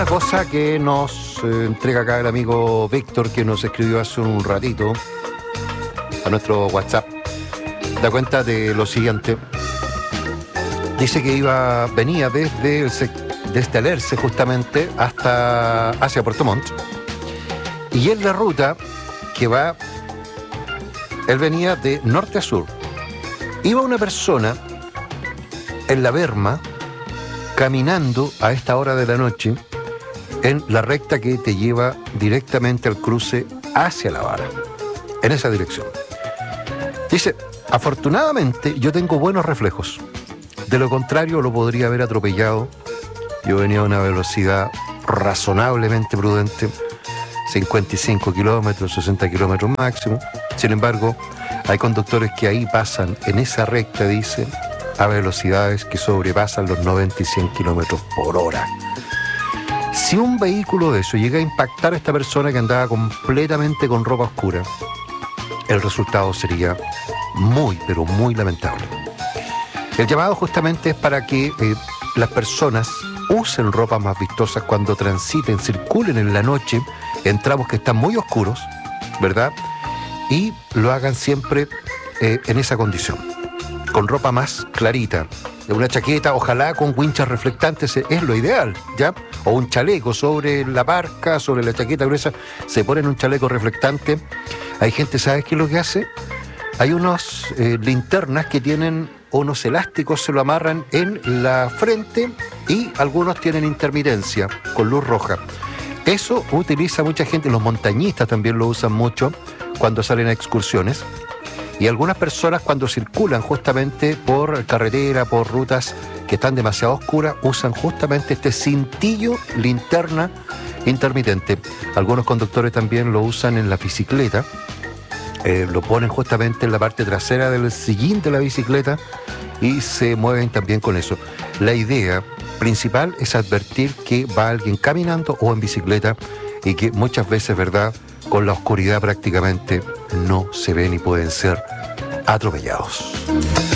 Una cosa que nos entrega acá el amigo Víctor, que nos escribió hace un ratito a nuestro WhatsApp, da cuenta de lo siguiente. Dice que venía desde Alerce justamente hacia Puerto Montt, y en la ruta que va, él venía de norte a sur. Iba una persona en la berma caminando a esta hora de la noche en la recta que te lleva directamente al cruce hacia La Vara, en esa dirección. Dice, afortunadamente yo tengo buenos reflejos, de lo contrario lo podría haber atropellado. Yo venía a una velocidad razonablemente prudente, 55 kilómetros, 60 kilómetros máximo. Sin embargo, hay conductores que ahí pasan en esa recta, dice, a velocidades que sobrepasan los 90 y 100 kilómetros por hora. Si un vehículo de eso llega a impactar a esta persona que andaba completamente con ropa oscura, el resultado sería muy, pero muy lamentable. El llamado justamente es para que las personas usen ropas más vistosas cuando transiten, circulen en la noche en tramos que están muy oscuros, ¿verdad? Y lo hagan siempre en esa condición, con ropa más clarita. Una chaqueta, ojalá con winchas reflectantes, es lo ideal, ¿ya? O un chaleco sobre la parca, sobre la chaqueta gruesa, se ponen un chaleco reflectante. Hay gente, ¿sabes qué es lo que hace? Hay unos linternas que tienen unos elásticos, se lo amarran en la frente, y algunos tienen intermitencia con luz roja. Eso utiliza mucha gente, los montañistas también lo usan mucho cuando salen a excursiones. Y algunas personas cuando circulan justamente por carretera, por rutas que están demasiado oscuras, usan justamente este cintillo, linterna intermitente. Algunos conductores también lo usan en la bicicleta, lo ponen justamente en la parte trasera del sillín de la bicicleta y se mueven también con eso. La idea principal es advertir que va alguien caminando o en bicicleta y que muchas veces, ¿verdad?, con la oscuridad prácticamente no se ven y pueden ser atropellados.